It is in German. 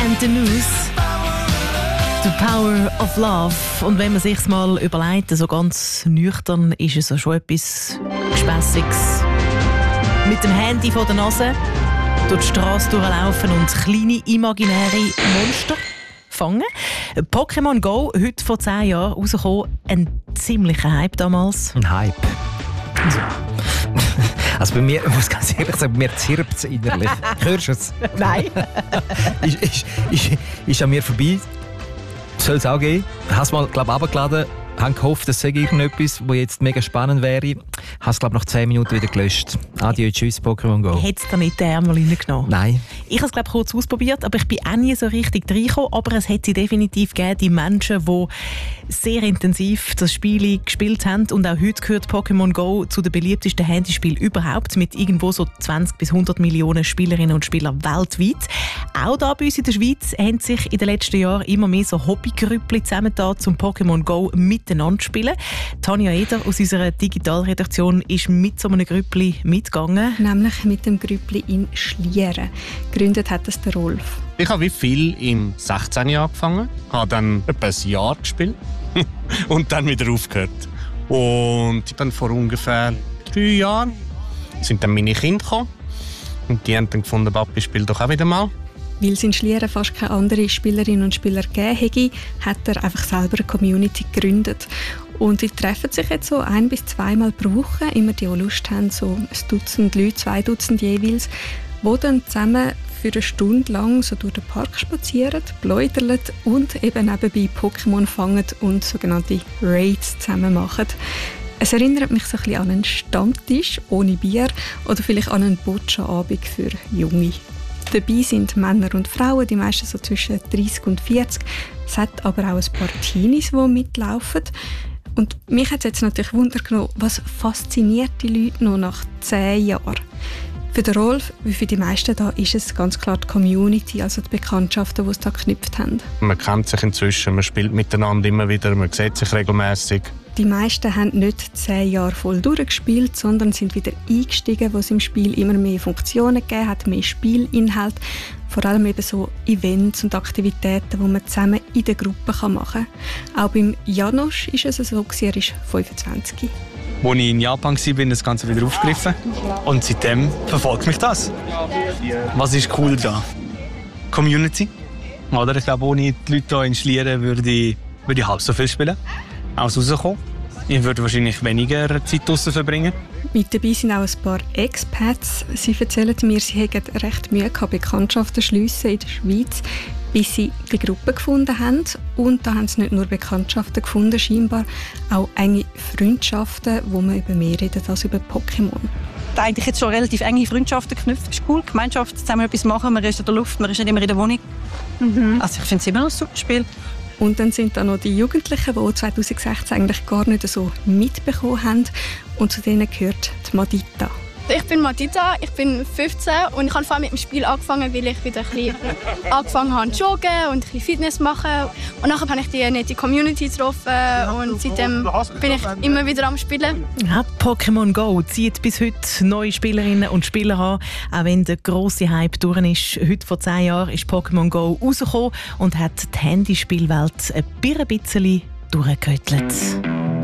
and the News. The Power of Love. Und wenn man sich's mal überlegt, so ganz nüchtern, ist es auch schon etwas Gespässiges. Mit dem Handy vor der Nase durch die Straße durchlaufen und kleine imaginäre Monster fangen. Pokémon Go, heute vor 10 Jahren rausgekommen, ein ziemlicher Hype damals. Ein Hype? Also bei mir, ich muss ganz ehrlich sagen, mir zirpt es innerlich. Hörst du es? Nein. ist an mir vorbei. Soll es auch gehen. Ich habe es mal, glaube ich, runtergeladen. Ich habe gehofft, das sei irgendetwas, das jetzt mega spannend wäre. Ich habe es, glaube ich, nach 10 Minuten wieder gelöscht. Adieu, tschüss, Pokémon Go. Hättest du da nicht den Ärmel reingenommen? Nein. Ich habe es, glaube ich, kurz ausprobiert, aber ich bin auch nie so richtig reingekommen. Aber es hat sie definitiv gegeben, die Menschen, die sehr intensiv das Spiel gespielt haben. Und auch heute gehört Pokémon Go zu den beliebtesten Handyspielen überhaupt, mit irgendwo so 20 bis 100 Millionen Spielerinnen und Spielern weltweit. Auch da bei uns in der Schweiz haben sich in den letzten Jahren immer mehr so Hobbygrüppli zusammengetan, um Pokémon Go miteinander zu spielen. Tanja Eder aus unserer Digitalredaktion ist mit so einem Grüppli mitgegangen. Nämlich mit dem Grüppli in Schlieren. Gegründet hat das der Rolf. Ich habe wie viel im 16 Jahr angefangen, habe dann etwa ein Jahr gespielt und dann wieder aufgehört. Und dann vor ungefähr 3 Jahren sind dann meine Kinder gekommen und die haben dann gefunden, Papi, spiel doch auch wieder mal. Weil es in Schlieren fast keine andere Spielerinnen und Spieler gegeben hätte, hat er einfach selber eine Community gegründet. Und die treffen sich jetzt so 1 bis 2 Mal pro Woche, immer die, die Lust haben, so ein Dutzend Leute, 2 Dutzend jeweils, die dann zusammen für eine Stunde lang so durch den Park spazieren, pläudern und eben nebenbei Pokémon fangen und sogenannte Raids zusammen machen. Es erinnert mich so ein bisschen an einen Stammtisch ohne Bier oder vielleicht an einen Boccia-Abend für Junge. Dabei sind Männer und Frauen, die meisten so zwischen 30 und 40. Es hat aber auch ein paar Teenies, die mitlaufen. Und mich hat es jetzt natürlich Wunder genommen, was fasziniert die Leute noch nach 10 Jahren? Für den Rolf, wie für die meisten da, ist es ganz klar die Community, also die Bekanntschaften, die es da geknüpft haben. Man kennt sich inzwischen, man spielt miteinander immer wieder, man sieht sich regelmäßig. Die meisten haben nicht 10 Jahre voll durchgespielt, sondern sind wieder eingestiegen, wo es im Spiel immer mehr Funktionen gegeben hat, mehr Spielinhalt. Vor allem eben so Events und Aktivitäten, die man zusammen in der Gruppe machen kann. Auch beim Janosch ist es so, er ist 25. Als ich in Japan war, bin ich das Ganze wieder aufgegriffen. Und seitdem verfolgt mich das. Was ist cool da? Community. Oder? Ich glaube, ohne die Leute hier in Schlieren würde ich halb so viel spielen. Als rauskommen. Ich würde wahrscheinlich weniger Zeit draussen verbringen. Mit dabei sind auch ein paar Expats. Sie erzählen mir, sie hätten recht Mühe gehabt, Bekanntschaften schliessen in der Schweiz, bis sie die Gruppe gefunden haben. Und da haben sie nicht nur Bekanntschaften gefunden, scheinbar auch enge Freundschaften, wo man über mehr reden als über Pokémon. Eigentlich jetzt schon relativ enge Freundschaften geknüpft. Das ist cool, Gemeinschaft, zusammen etwas machen. Man ist in der Luft, man ist nicht immer in der Wohnung. Also ich finde es immer noch ein super Spiel. Und dann sind da noch die Jugendlichen, die 2016 eigentlich gar nicht so mitbekommen haben. Und zu denen gehört die Madita. Ich bin Madita, ich bin 15 und ich habe vor allem mit dem Spiel angefangen, weil ich wieder ein bisschen angefangen habe zu joggen und ein bisschen Fitness machen. Und nachher habe ich die nette Community getroffen und seitdem bin ich immer wieder am Spielen. Ja, Pokémon Go zieht bis heute neue Spielerinnen und Spieler an, auch wenn der grosse Hype durch ist. Heute vor 10 Jahren ist Pokémon Go rausgekommen und hat die Handyspielwelt ein bisschen durchgehüttelt.